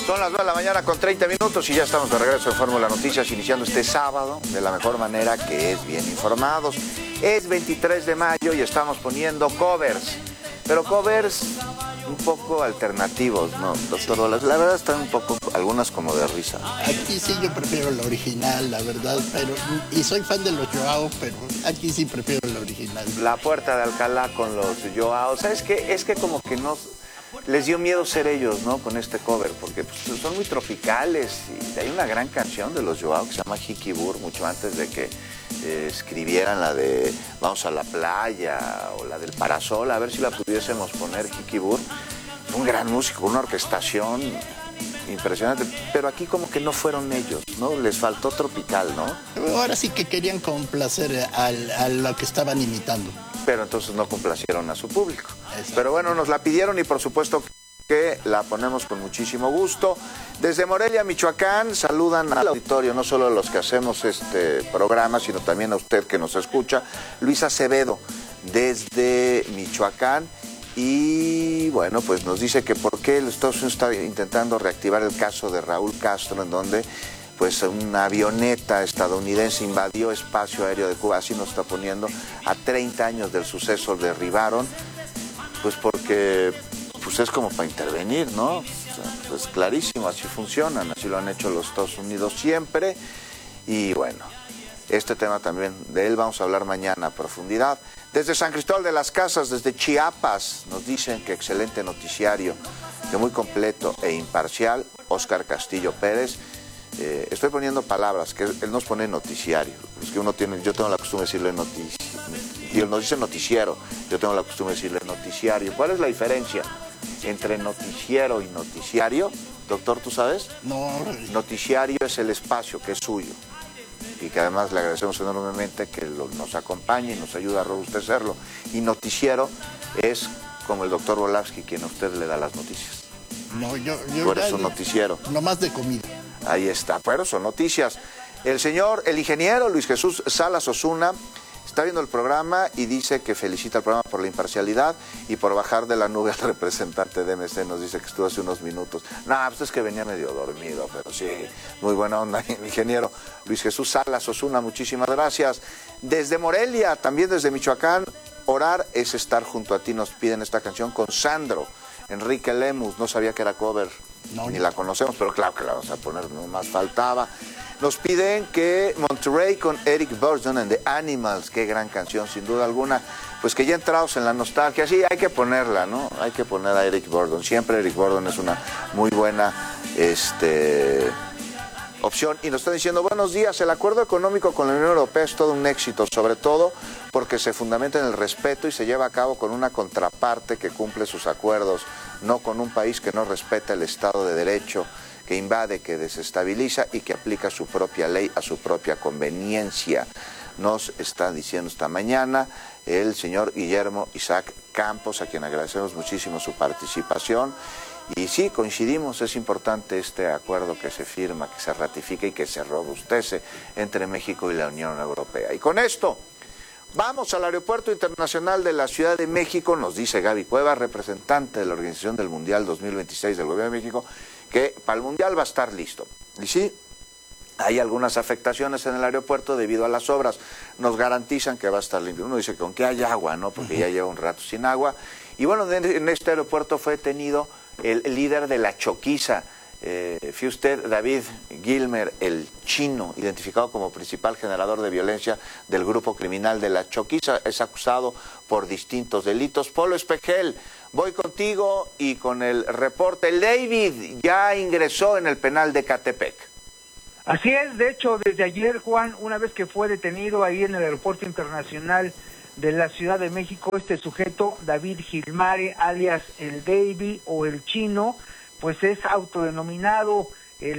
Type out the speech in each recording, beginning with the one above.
Son las 9 de la mañana con 30 minutos y ya estamos de regreso en Fórmula Noticias, iniciando este sábado de la mejor manera, que es bien informados. Es 23 de mayo y estamos poniendo covers, pero covers un poco alternativos, ¿no, doctor Wallace? La verdad están un poco, algunas como de risa. Aquí sí yo prefiero la original, la verdad, y soy fan de los Joao, pero aquí sí prefiero la original. La Puerta de Alcalá con los Joao, ¿sabes qué? Es que como que no... Les dio miedo ser ellos, ¿no? Con este cover, porque pues, son muy tropicales. Y hay una gran canción de los Joao que se llama Jikibur, mucho antes de que escribieran la de Vamos a la playa o la del Parasol, a ver si la pudiésemos poner, Jikibur. Un gran músico, una orquestación impresionante, pero aquí como que no fueron ellos, ¿no? Les faltó tropical, ¿no? Ahora sí que querían complacer a lo que estaban imitando. Pero entonces no complacieron a su público. Pero bueno, nos la pidieron y por supuesto que la ponemos con muchísimo gusto. Desde Morelia, Michoacán, saludan al auditorio, no solo a los que hacemos este programa, sino también a usted que nos escucha. Luis Acevedo, desde Michoacán. Y bueno, pues nos dice que por qué el Estados Unidos está intentando reactivar el caso de Raúl Castro, en donde pues una avioneta estadounidense invadió espacio aéreo de Cuba, así nos está poniendo, a 30 años del suceso derribaron, pues porque pues es como para intervenir, ¿no? O sea, pues clarísimo, así funcionan, así lo han hecho los Estados Unidos siempre. Y bueno, este tema también, de él vamos a hablar mañana a profundidad. Desde San Cristóbal de las Casas, desde Chiapas, nos dicen que excelente noticiario, que muy completo e imparcial. Óscar Castillo Pérez. Estoy poniendo palabras, que él nos pone noticiario. Es que yo tengo la costumbre de decirle y él nos dice noticiero, yo tengo la costumbre de decirle noticiario. ¿Cuál es la diferencia entre noticiero y noticiario? Doctor, ¿tú sabes? No. Noticiario es el espacio que es suyo y que además le agradecemos enormemente que nos acompañe y nos ayude a robustecerlo. Y noticiero es como el doctor Volavsky, quien a usted le da las noticias. No, yo Tú eres un noticiero. No más de comida. Ahí está, pero son noticias. El ingeniero Luis Jesús Salas Osuna está viendo el programa y dice que felicita al programa por la imparcialidad y por bajar de la nube al representante de MC. Nos dice que estuvo hace unos minutos. No, pues es que venía medio dormido, pero sí, muy buena onda, el ingeniero Luis Jesús Salas Osuna, muchísimas gracias. Desde Morelia, también desde Michoacán, orar es estar junto a ti, nos piden esta canción con Sandro Enrique Lemus. No sabía que era cover. No, ni la conocemos, pero claro que la vamos a poner, no más faltaba. Nos piden que Monterrey con Eric Burdon and the Animals, qué gran canción, sin duda alguna. Pues que ya entrados en la nostalgia, sí, hay que ponerla, ¿no? Hay que poner a Eric Burdon. Siempre Eric Burdon es una muy buena opción. Y nos están diciendo, buenos días, el acuerdo económico con la Unión Europea es todo un éxito, sobre todo porque se fundamenta en el respeto y se lleva a cabo con una contraparte que cumple sus acuerdos, no con un país que no respeta el Estado de Derecho, que invade, que desestabiliza y que aplica su propia ley a su propia conveniencia. Nos está diciendo esta mañana el señor Guillermo Isaac Campos, a quien agradecemos muchísimo su participación. Y sí, coincidimos, es importante este acuerdo que se firma, que se ratifica y que se robustece entre México y la Unión Europea. Y con esto, vamos al Aeropuerto Internacional de la Ciudad de México, nos dice Gaby Cuevas, representante de la Organización del Mundial 2026 del Gobierno de México, que para el Mundial va a estar listo. Y sí, hay algunas afectaciones en el aeropuerto debido a las obras. Nos garantizan que va a estar limpio. Uno dice que aunque hay agua, ¿no? Porque ya lleva un rato sin agua. Y bueno, en este aeropuerto fue detenido el líder de la Choquiza. Fue usted, David Gilmer, el chino, identificado como principal generador de violencia del grupo criminal de la Choquiza. Es acusado por distintos delitos. Polo Espejel, voy contigo y con el reporte. El David ya ingresó en el penal de Catepec. Así es, de hecho, desde ayer, Juan, una vez que fue detenido ahí en el Aeropuerto Internacional de la Ciudad de México, este sujeto, David Gilmare, alias el Davy o el Chino, pues es autodenominado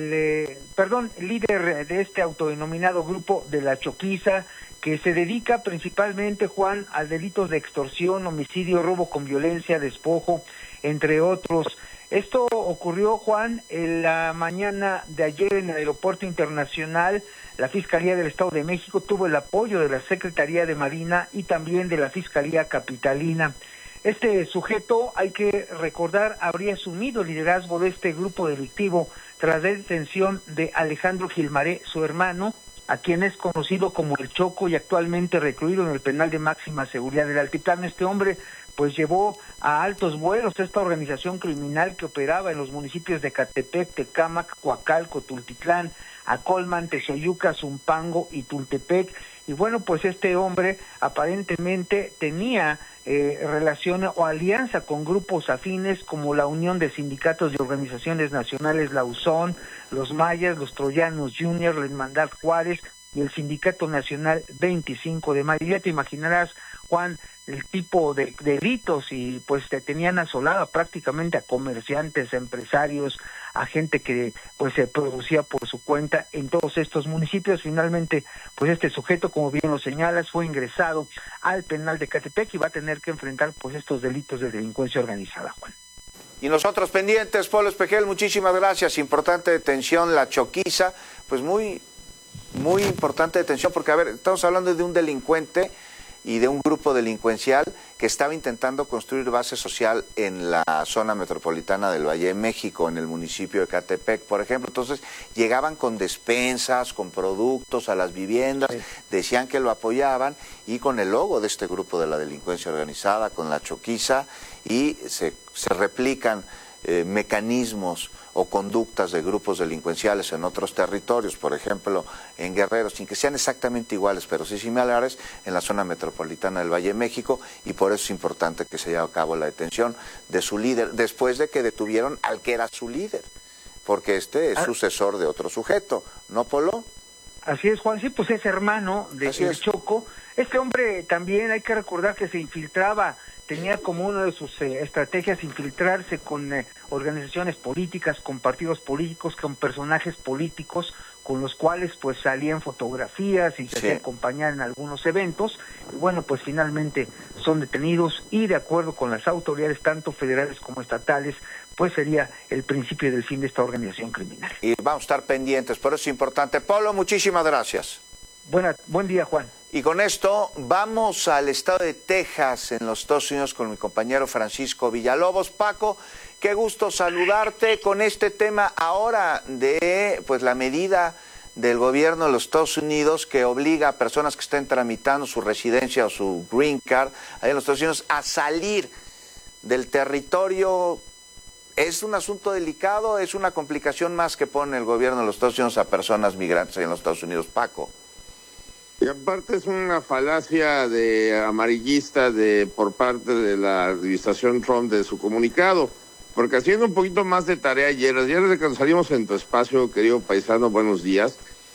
líder de este autodenominado grupo de la Choquiza, que se dedica principalmente, Juan, a delitos de extorsión, homicidio, robo con violencia, despojo, entre otros. Esto ocurrió, Juan, en la mañana de ayer en el Aeropuerto Internacional. La Fiscalía del Estado de México tuvo el apoyo de la Secretaría de Marina y también de la Fiscalía Capitalina. Este sujeto, hay que recordar, habría asumido el liderazgo de este grupo delictivo tras la detención de Alejandro Gilmaré, su hermano, a quien es conocido como El Choco y actualmente recluido en el penal de máxima seguridad del Altiplano. Este hombre pues llevó a altos vuelos esta organización criminal que operaba en los municipios de Catepec, Tecámac, Coacalco, Tultitlán, Acolman, Texoyuca, Zumpango y Tultepec. Y bueno, pues este hombre aparentemente tenía relación o alianza con grupos afines como la Unión de Sindicatos y Organizaciones Nacionales, la USON, los Mayas, los Troyanos Junior, la Hermandad Juárez y el Sindicato Nacional 25 de Mayo. Ya te imaginarás, Juan, el tipo de delitos, y pues te tenían asolada prácticamente a comerciantes, a empresarios, a gente que pues se producía por su cuenta en todos estos municipios. Finalmente, pues este sujeto, como bien lo señalas, fue ingresado al penal de Catepec y va a tener que enfrentar pues estos delitos de delincuencia organizada, Juan. Y nosotros pendientes, Polo Espejel, muchísimas gracias. Importante detención, la Choquiza, pues muy importante detención, porque a ver, estamos hablando de un delincuente y de un grupo delincuencial que estaba intentando construir base social en la zona metropolitana del Valle de México, en el municipio de Catepec, por ejemplo. Entonces llegaban con despensas, con productos a las viviendas, sí, decían que lo apoyaban, y con el logo de este grupo de la delincuencia organizada, con la Choquiza, y se replican mecanismos o conductas de grupos delincuenciales en otros territorios, por ejemplo en Guerrero, sin que sean exactamente iguales, pero sí similares, en la zona metropolitana del Valle de México, y por eso es importante que se lleve a cabo la detención de su líder, después de que detuvieron al que era su líder, porque este es sucesor de otro sujeto, ¿no, Polo? Así es, Juan, sí, pues es hermano de El Choco. Este hombre también hay que recordar que se infiltraba, tenía como una de sus estrategias infiltrarse con organizaciones políticas, con partidos políticos, con personajes políticos, con los cuales pues salían fotografías y se hacía acompañar en algunos eventos. Y bueno, pues finalmente son detenidos, y de acuerdo con las autoridades, tanto federales como estatales, pues sería el principio del fin de esta organización criminal. Y vamos a estar pendientes, por eso es importante. Polo, muchísimas gracias. Buen día, Juan. Y con esto vamos al estado de Texas, en los Estados Unidos, con mi compañero Francisco Villalobos. Paco, qué gusto saludarte con este tema ahora de pues la medida del gobierno de los Estados Unidos que obliga a personas que estén tramitando su residencia o su green card ahí en los Estados Unidos a salir del territorio. ¿Es un asunto delicado? ¿Es una complicación más que pone el gobierno de los Estados Unidos a personas migrantes ahí en los Estados Unidos, Paco? Y aparte es una falacia de amarillista por parte de la administración Trump de su comunicado, porque haciendo un poquito más de tarea ayer desde que salimos en tu espacio, querido paisano, buenos días,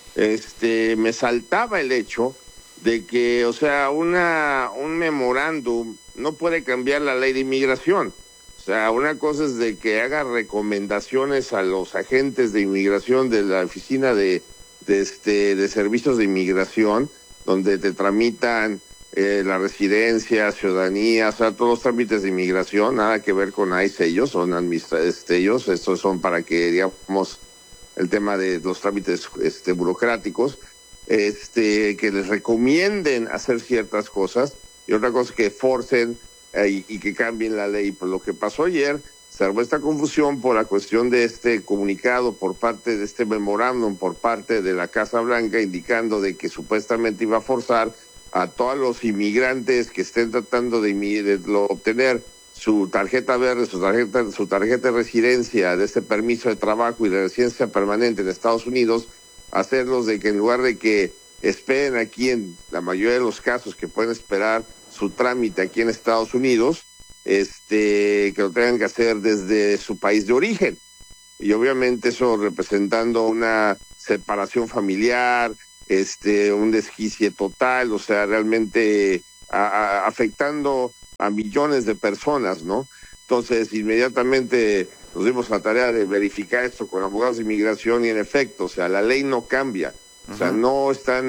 me saltaba el hecho de que, o sea, un memorándum no puede cambiar la ley de inmigración. O sea, una cosa es de que haga recomendaciones a los agentes de inmigración de la oficina de servicios de inmigración, donde te tramitan la residencia, ciudadanía, o sea, todos los trámites de inmigración, nada que ver con ICE, ellos son ellos, estos son para que, digamos, el tema de los trámites burocráticos, que les recomienden hacer ciertas cosas, y otra cosa es que forcen y que cambien la ley. Por lo que pasó ayer, se armó esta confusión por la cuestión de este comunicado por parte de este memorándum por parte de la Casa Blanca, indicando de que supuestamente iba a forzar a todos los inmigrantes que estén tratando de obtener su tarjeta verde, su tarjeta de residencia, de este permiso de trabajo y de residencia permanente en Estados Unidos, hacerlos de que en lugar de que esperen aquí, en la mayoría de los casos que pueden esperar su trámite aquí en Estados Unidos, que lo tengan que hacer desde su país de origen. Y obviamente eso representando una separación familiar, un desquicie total, o sea, realmente afectando a millones de personas, ¿no? Entonces, inmediatamente nos dimos la tarea de verificar esto con abogados de inmigración, y en efecto, o sea, la ley no cambia. O sea, no están,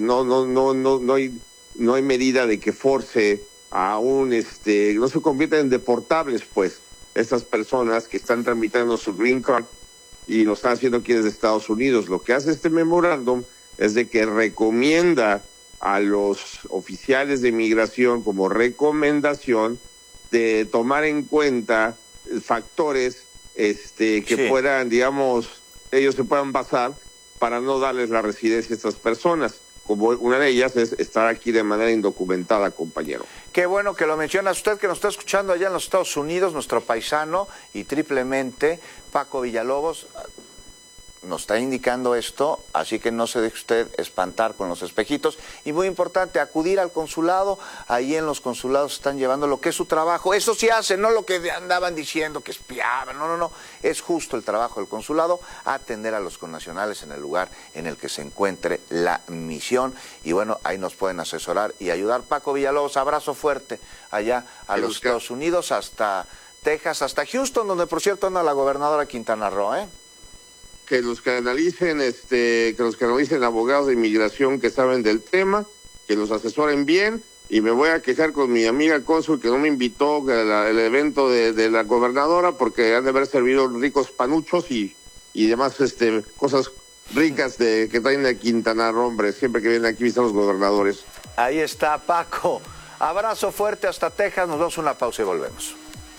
no hay medida de que force aún no se convierten en deportables, pues, estas personas que están tramitando su green card y lo están haciendo aquí desde Estados Unidos. Lo que hace este memorándum es de que recomienda a los oficiales de inmigración como recomendación de tomar en cuenta factores que puedan, digamos, ellos se puedan basar para no darles la residencia a estas personas. Como una de ellas es estar aquí de manera indocumentada, compañero. Qué bueno que lo menciona usted, que nos está escuchando allá en los Estados Unidos, nuestro paisano, y triplemente, Paco Villalobos, nos está indicando esto, así que no se deje usted espantar con los espejitos. Y muy importante, acudir al consulado. Ahí en los consulados están llevando lo que es su trabajo. Eso sí hacen, no lo que andaban diciendo que espiaban. No. Es justo el trabajo del consulado, atender a los connacionales en el lugar en el que se encuentre la misión. Y bueno, ahí nos pueden asesorar y ayudar. Paco Villalobos, abrazo fuerte allá a los Estados Unidos, hasta Texas, hasta Houston, donde por cierto anda la gobernadora Quintana Roo, Que los canalicen, abogados de inmigración que saben del tema, que los asesoren bien, y me voy a quejar con mi amiga cónsul que no me invitó al evento de la gobernadora, porque han de haber servido ricos panuchos y demás cosas ricas que traen de Quintana Roo, hombre, siempre que vienen aquí visitan los gobernadores. Ahí está, Paco. Abrazo fuerte hasta Texas, nos damos una pausa y volvemos.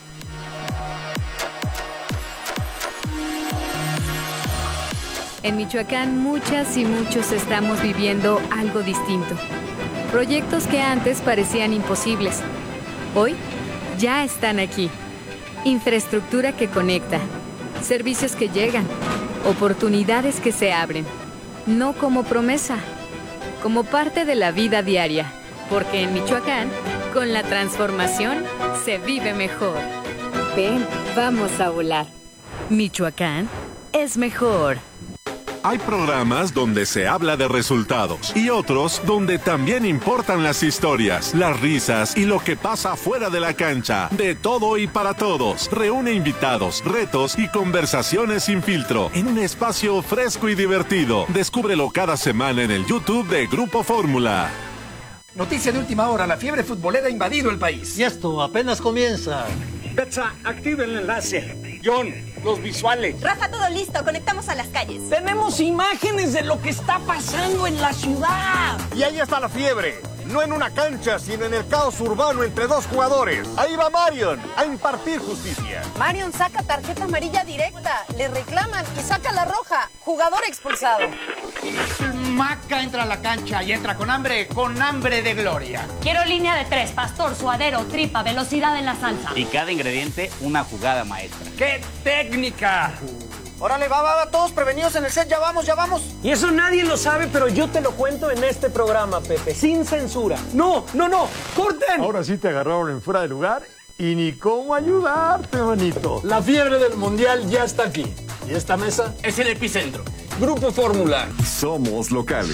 En Michoacán, muchas y muchos estamos viviendo algo distinto. Proyectos que antes parecían imposibles, hoy ya están aquí. Infraestructura que conecta, servicios que llegan, oportunidades que se abren. No como promesa, como parte de la vida diaria. Porque en Michoacán, con la transformación, se vive mejor. Ven, vamos a volar. Michoacán es mejor. Hay programas donde se habla de resultados y otros donde también importan las historias, las risas y lo que pasa fuera de la cancha. De todo y para todos. Reúne invitados, retos y conversaciones sin filtro en un espacio fresco y divertido. Descúbrelo cada semana en el YouTube de Grupo Fórmula. Noticia de última hora, la fiebre futbolera ha invadido el país. Y esto apenas comienza. Betsa, activa el enlace. John, los visuales. Rafa, todo listo, conectamos a las calles. Tenemos imágenes de lo que está pasando en la ciudad. Y ahí está la fiebre. No en una cancha, sino en el caos urbano entre dos jugadores. Ahí va Marion a impartir justicia. Marion saca tarjeta amarilla directa, le reclaman y saca la roja. Jugador expulsado. Maca entra a la cancha y entra con hambre de gloria. Quiero línea de 3, pastor, suadero, tripa, velocidad en la salsa. Y cada ingrediente una jugada maestra. ¡Qué técnica! Órale, va, todos prevenidos en el set, ya vamos. Y eso nadie lo sabe, pero yo te lo cuento en este programa, Pepe, sin censura. No, corten. Ahora sí te agarraron en fuera de lugar y ni cómo ayudarte, manito. La fiebre del mundial ya está aquí. Y esta mesa es el epicentro. Grupo Fórmula. Somos locales.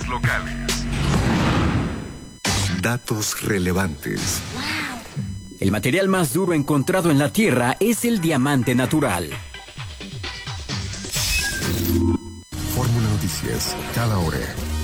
Datos relevantes. El material más duro encontrado en la Tierra es el diamante natural. Fórmula Noticias, cada hora.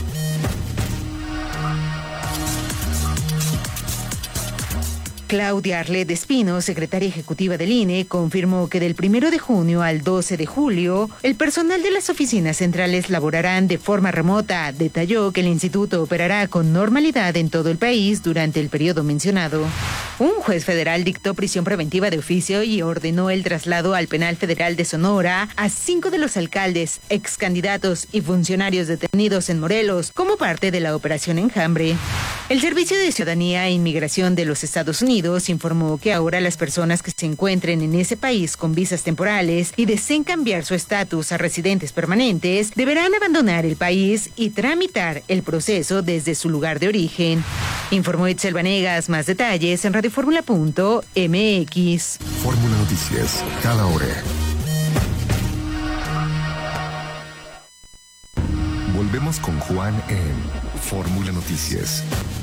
Claudia Arlet Espino, secretaria ejecutiva del INE, confirmó que del 1 de junio al 12 de julio, el personal de las oficinas centrales laborarán de forma remota. Detalló que el instituto operará con normalidad en todo el país durante el periodo mencionado. Un juez federal dictó prisión preventiva de oficio y ordenó el traslado al Penal Federal de Sonora a 5 de los alcaldes, excandidatos y funcionarios detenidos en Morelos como parte de la Operación Enjambre. El Servicio de Ciudadanía e Inmigración de los Estados Unidos informó que ahora las personas que se encuentren en ese país con visas temporales y deseen cambiar su estatus a residentes permanentes deberán abandonar el país y tramitar el proceso desde su lugar de origen. Informó Itzel Vanegas. Más detalles en radioformula.mx. Fórmula Noticias, cada hora. Volvemos con Juan en Fórmula Noticias.